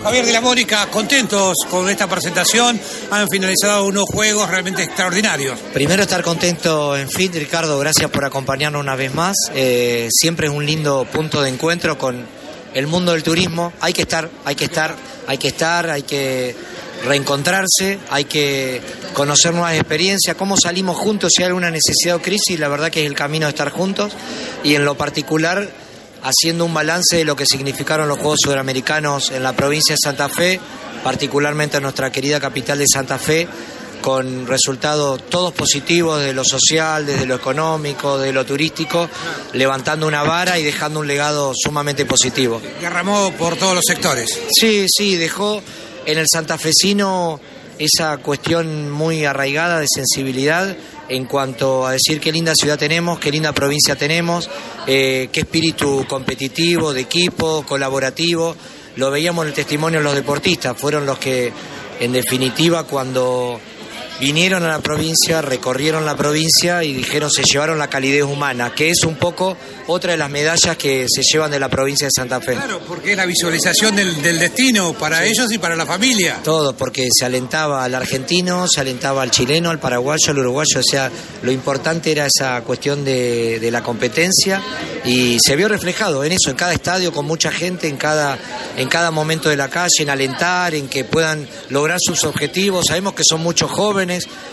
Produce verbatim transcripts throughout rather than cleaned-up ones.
Javier de la Mónica, contentos con esta presentación, han finalizado unos juegos realmente extraordinarios. Primero estar contento, en fin, Ricardo, gracias por acompañarnos una vez más. Eh, siempre es un lindo punto de encuentro con el mundo del turismo. Hay que estar, hay que estar, hay que estar, hay que reencontrarse, hay que conocer nuevas experiencias, cómo salimos juntos si hay alguna necesidad o crisis. La verdad que es el camino de estar juntos, y en lo particular haciendo un balance de lo que significaron los Juegos Sudamericanos en la provincia de Santa Fe, particularmente en nuestra querida capital de Santa Fe, con resultados todos positivos desde lo social, desde lo económico, desde lo turístico, levantando una vara y dejando un legado sumamente positivo. Derramó por todos los sectores. Sí, sí, dejó en el santafesino esa cuestión muy arraigada de sensibilidad en cuanto a decir qué linda ciudad tenemos, qué linda provincia tenemos, eh, qué espíritu competitivo, de equipo, colaborativo. Lo veíamos en el testimonio de los deportistas, fueron los que en definitiva cuando vinieron a la provincia, recorrieron la provincia y dijeron, se llevaron la calidez humana, que es un poco otra de las medallas que se llevan de la provincia de Santa Fe. Claro, porque es la visualización del, del destino para sí. ellos y para la familia. Todo, porque se alentaba al argentino, se alentaba al chileno, al paraguayo, al uruguayo, o sea, lo importante era esa cuestión de, de la competencia, y se vio reflejado en eso, en cada estadio, con mucha gente, en cada, en cada momento de la calle, en alentar, en que puedan lograr sus objetivos. Sabemos que son muchos jóvenes,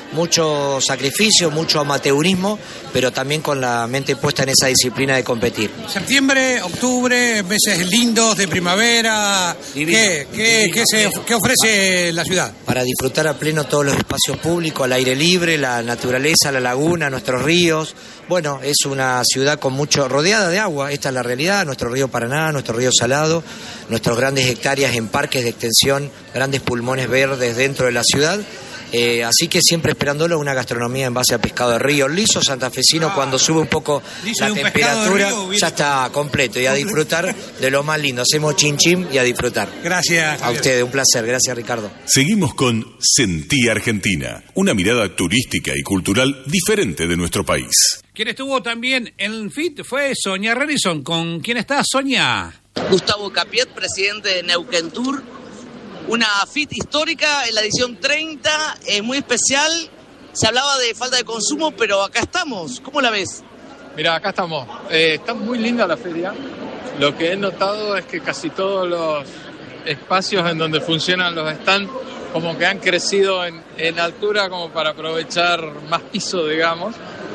mucho sacrificio, mucho amateurismo, pero también con la mente puesta en esa disciplina de competir. Septiembre, octubre, meses lindos de primavera. ¿Qué, qué, qué, se, ¿Qué ofrece la ciudad? Para disfrutar a pleno todos los espacios públicos, al aire libre, la naturaleza, la laguna, nuestros ríos. Bueno, es una ciudad con mucho, rodeada de agua, esta es la realidad, nuestro río Paraná, nuestro río Salado, nuestras grandes hectáreas en parques de extensión, grandes pulmones verdes dentro de la ciudad. Eh, así que siempre esperándolo una gastronomía en base a pescado de río, liso santafesino. Ah, cuando sube un poco la temperatura río, ya está completo, y a disfrutar de lo más lindo. Hacemos chin chin y a disfrutar. Gracias. A ustedes, un placer. Gracias, Ricardo. Seguimos con Sentí Argentina, una mirada turística y cultural diferente de nuestro país. Quien estuvo también en el F I T fue Sonia Rarison. ¿Con quién está, Sonia? Gustavo Capiet, presidente de Neuquén Tour. Una F I T histórica en la edición treinta, es muy especial. Se hablaba de falta de consumo, pero acá estamos. ¿Cómo la ves? Mira, acá estamos. Eh, está muy linda la feria. Lo que he notado es que casi todos los espacios en donde funcionan los stands como que han crecido en, en altura como para aprovechar más piso, digamos.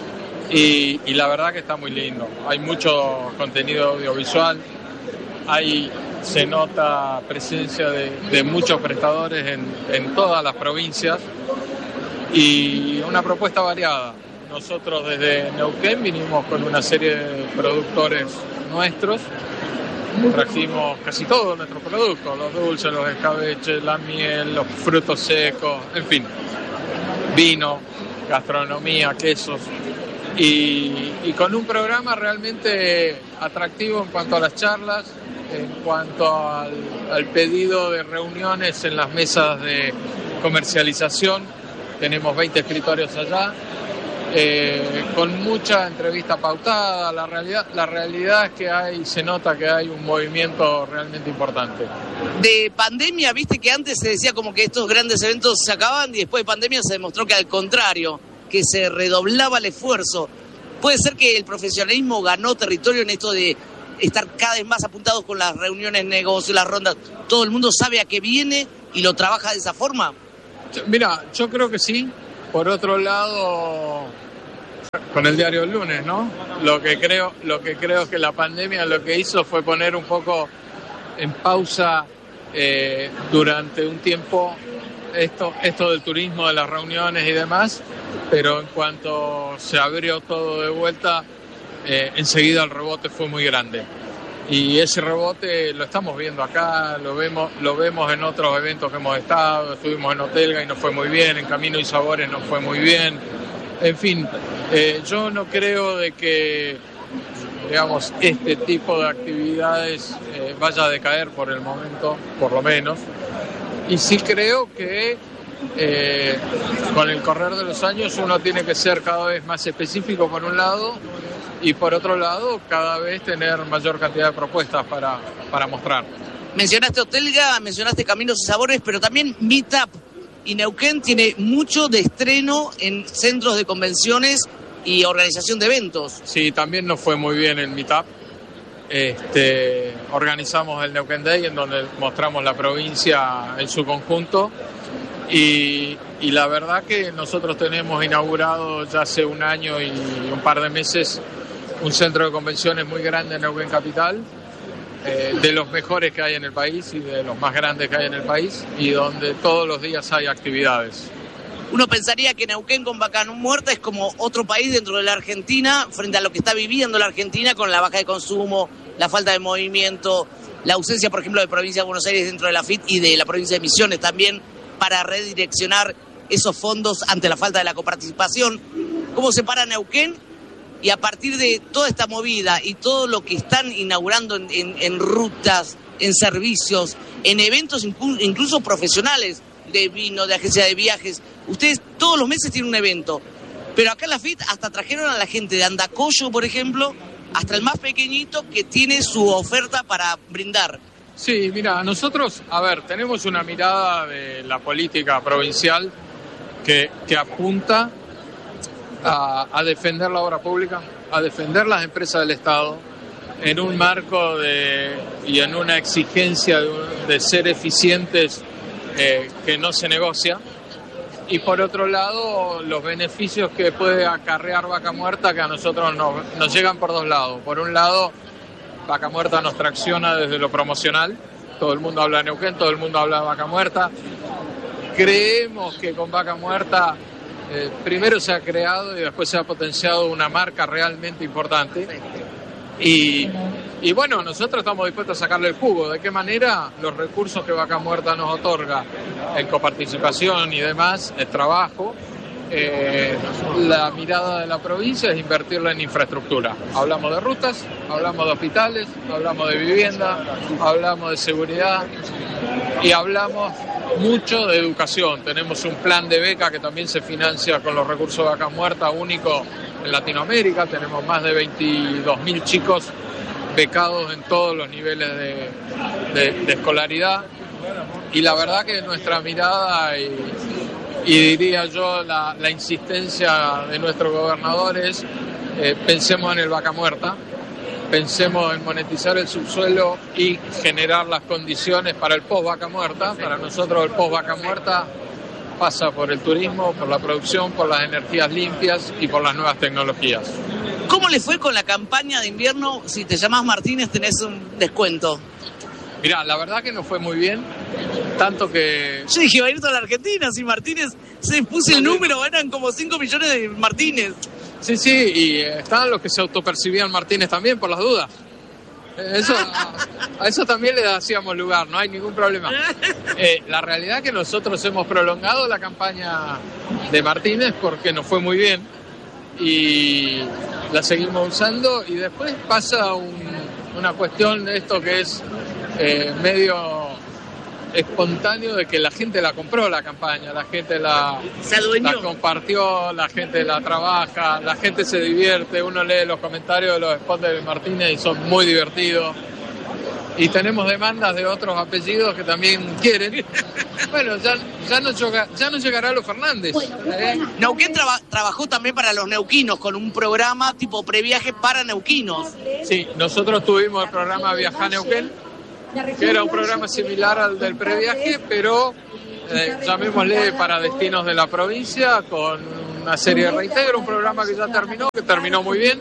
Y, y la verdad que está muy lindo. Hay mucho contenido audiovisual. Hay... Se nota presencia de, de muchos prestadores en, en todas las provincias y una propuesta variada. Nosotros desde Neuquén vinimos con una serie de productores nuestros, trajimos casi todos nuestros productos, los dulces, los escabeches, la miel, los frutos secos, en fin, vino, gastronomía, quesos. Y, y con un programa realmente atractivo en cuanto a las charlas, en cuanto al, al pedido de reuniones en las mesas de comercialización. Tenemos veinte escritorios allá, eh, con mucha entrevista pautada. La realidad, la realidad es que hay, se nota que hay un movimiento realmente importante. De pandemia, viste que antes se decía como que estos grandes eventos se acaban, y después de pandemia se demostró que al contrario, que se redoblaba el esfuerzo. ¿Puede ser que el profesionalismo ganó territorio en esto de estar cada vez más apuntados con las reuniones, negocios, las rondas? ¿Todo el mundo sabe a qué viene y lo trabaja de esa forma? Mira, yo creo que sí. Por otro lado, con el diario El Lunes, ¿no? Lo que creo, lo que creo es que la pandemia lo que hizo fue poner un poco en pausa eh, durante un tiempo esto, esto del turismo, de las reuniones y demás, pero en cuanto se abrió todo de vuelta, Eh, enseguida el rebote fue muy grande, y ese rebote lo estamos viendo acá, lo vemos, lo vemos en otros eventos que hemos estado. Estuvimos en Hotelga y nos fue muy bien, en Camino y Sabores nos fue muy bien, en fin, eh, yo no creo de que, digamos, este tipo de actividades eh, vaya a decaer por el momento, por lo menos, y sí creo que eh, con el correr de los años uno tiene que ser cada vez más específico por un lado, y por otro lado cada vez tener mayor cantidad de propuestas para, para mostrar. Mencionaste Hotelga, mencionaste Caminos y Sabores, pero también Meetup. Y Neuquén tiene mucho de estreno en centros de convenciones y organización de eventos. Sí, también nos fue muy bien el Meetup. Este, organizamos el Neuquén Day, en donde mostramos la provincia en su conjunto. Y, y la verdad que nosotros tenemos inaugurado ya hace un año y un par de meses un centro de convenciones muy grande en Neuquén Capital, eh, de los mejores que hay en el país y de los más grandes que hay en el país, y donde todos los días hay actividades. Uno pensaría que Neuquén con Vaca Muerta es como otro país dentro de la Argentina frente a lo que está viviendo la Argentina con la baja de consumo, la falta de movimiento, la ausencia, por ejemplo, de Provincia de Buenos Aires dentro de la F I T y de la provincia de Misiones también para redireccionar esos fondos ante la falta de la coparticipación. ¿Cómo se para Neuquén? Y a partir de toda esta movida y todo lo que están inaugurando en, en, en rutas, en servicios, en eventos incluso, incluso profesionales de vino, de agencia de viajes, ustedes todos los meses tienen un evento. Pero acá en la F I T hasta trajeron a la gente de Andacollo, por ejemplo, hasta el más pequeñito que tiene su oferta para brindar. Sí, mira, nosotros, a ver, tenemos una mirada de la política provincial que, que apunta a, a defender la obra pública, a defender las empresas del Estado, en un marco de y en una exigencia de, de ser eficientes eh, que no se negocia. Y por otro lado, los beneficios que puede acarrear Vaca Muerta, que a nosotros nos, nos llegan por dos lados. Por un lado, Vaca Muerta nos tracciona desde lo promocional. Todo el mundo habla de Neuquén, todo el mundo habla de Vaca Muerta. Creemos que con Vaca Muerta eh, primero se ha creado y después se ha potenciado una marca realmente importante. Y, y bueno, nosotros estamos dispuestos a sacarle el jugo. ¿De qué manera? Los recursos que Vaca Muerta nos otorga en coparticipación y demás, el trabajo. Eh, la mirada de la provincia es invertirla en infraestructura. Hablamos de rutas, hablamos de hospitales, hablamos de vivienda, hablamos de seguridad y hablamos mucho de educación. Tenemos un plan de beca que también se financia con los recursos de Vaca Muerta, único en Latinoamérica. Tenemos más de veintidós mil chicos becados en todos los niveles de, de, de escolaridad. Y la verdad que nuestra mirada y Y diría yo, la, la insistencia de nuestro gobernador es, eh, pensemos en el Vaca Muerta, pensemos en monetizar el subsuelo y generar las condiciones para el post-Vaca Muerta. Para nosotros el post-Vaca Muerta pasa por el turismo, por la producción, por las energías limpias y por las nuevas tecnologías. ¿Cómo le fue con la campaña de invierno? Si te llamás Martínez tenés un descuento. Mirá, la verdad que nos fue muy bien, tanto que... Yo dije, va a ir toda la Argentina, si Martínez se puso el número, eran como cinco millones de Martínez. Sí, sí, y estaban los que se autopercibían Martínez también, por las dudas. Eso, a, a eso también le hacíamos lugar, no hay ningún problema. Eh, la realidad es que nosotros hemos prolongado la campaña de Martínez porque nos fue muy bien y la seguimos usando, y después pasa un, una cuestión de esto que es... Eh, medio espontáneo, de que la gente la compró la campaña, la gente la, la compartió, la gente la trabaja, la gente se divierte, uno lee los comentarios de los spots de Martínez y son muy divertidos. Y tenemos demandas de otros apellidos que también quieren. Bueno, ya, ya, no, llega, ya no llegará los Fernández. ¿eh? Neuquén traba, trabajó también para los neuquinos con un programa tipo previaje para neuquinos. Sí, nosotros tuvimos el programa Viajá Neuquén, que era un programa similar al del previaje, pero eh, llamémosle para destinos de la provincia, con una serie de reintegro, un programa que ya terminó, que terminó muy bien.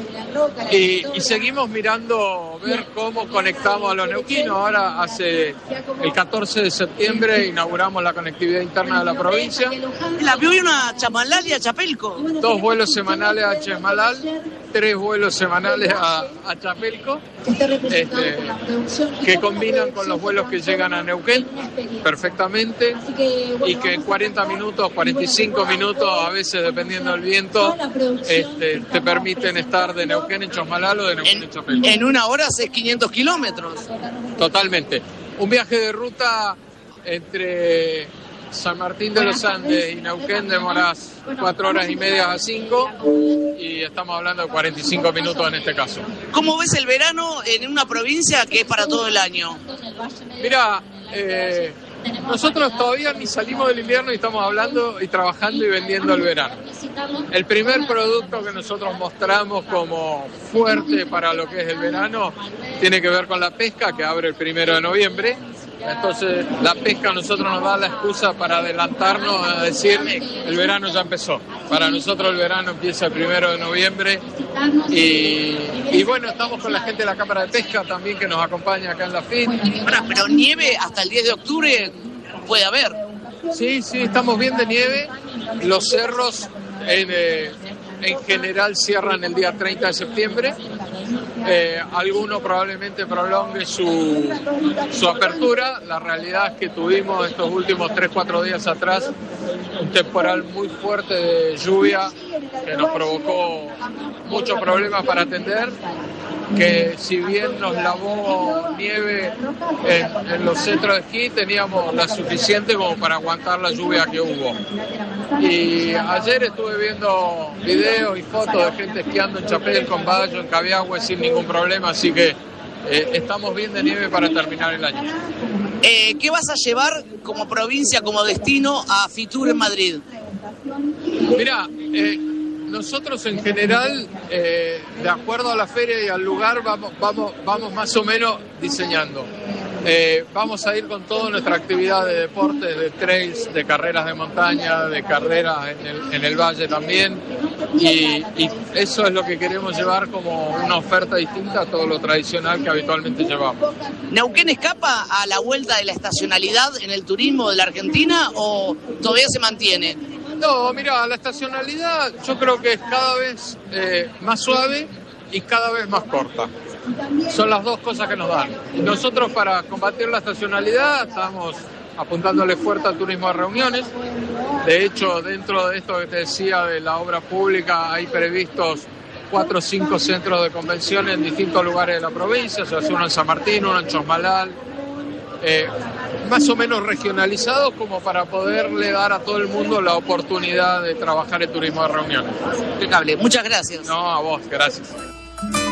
Y, y seguimos mirando, ver cómo conectamos a los neuquinos. Ahora, hace el catorce de septiembre, inauguramos la conectividad interna de la provincia. La vio una Chamalal y a Chapelco. Dos vuelos semanales a Chamalal, tres vuelos semanales a, a Chapelco, este, que combinan con los vuelos que llegan a Neuquén perfectamente, y que en cuarenta minutos, cuarenta y cinco minutos, a veces dependiendo del viento, este, te permiten estar de Neuquén en Chosmalal o de Neuquén en, en Chapelco. En una hora haces quinientos kilómetros. Totalmente. Un viaje de ruta entre San Martín de los Andes y Neuquén demorás cuatro horas y media a cinco, y estamos hablando de cuarenta y cinco minutos en este caso. ¿Cómo ves el verano en una provincia que es para todo el año? Mira, eh, nosotros todavía ni salimos del invierno y estamos hablando y trabajando y vendiendo el verano. El primer producto que nosotros mostramos como fuerte para lo que es el verano tiene que ver con la pesca, que abre el primero de noviembre. Entonces la pesca a nosotros nos da la excusa para adelantarnos a decir el verano ya empezó. Para nosotros el verano empieza el primero de noviembre y, y bueno, estamos con la gente de la Cámara de Pesca también que nos acompaña acá en la F I T. Bueno, pero nieve hasta el diez de octubre puede haber. Sí, sí, estamos bien de nieve. Los cerros en, eh, en general cierran el día treinta de septiembre. Eh, alguno probablemente prolongue su, su apertura. La realidad es que tuvimos estos últimos tres cuatro días atrás un temporal muy fuerte de lluvia que nos provocó muchos problemas para atender, que si bien nos lavó nieve en, en los centros de esquí, teníamos la suficiente como para aguantar la lluvia que hubo. Y ayer estuve viendo videos y fotos de gente esquiando en Chapel, con Bayo, en Cabiahue sin ningún problema, así que eh, estamos bien de nieve para terminar el año. Eh, ¿Qué vas a llevar como provincia, como destino a Fitur en Madrid? Mirá, eh, nosotros en general, eh, de acuerdo a la feria y al lugar, vamos, vamos, vamos más o menos diseñando. Eh, vamos a ir con toda nuestra actividad de deportes, de trails, de carreras de montaña, de carreras en el, en el valle también, y, y eso es lo que queremos llevar como una oferta distinta a todo lo tradicional que habitualmente llevamos. ¿Neuquén escapa a la vuelta de la estacionalidad en el turismo de la Argentina o todavía se mantiene? No, mira, la estacionalidad yo creo que es cada vez eh, más suave y cada vez más corta. Son las dos cosas que nos dan. Nosotros, para combatir la estacionalidad, estamos apuntándole fuerte al turismo de reuniones. De hecho, dentro de esto que te decía de la obra pública, hay previstos cuatro o cinco centros de convención en distintos lugares de la provincia, o sea, uno en San Martín, uno en Chosmalal, eh, más o menos regionalizados como para poderle dar a todo el mundo la oportunidad de trabajar el turismo de reuniones. Impecable. Muchas gracias. No, a vos, gracias.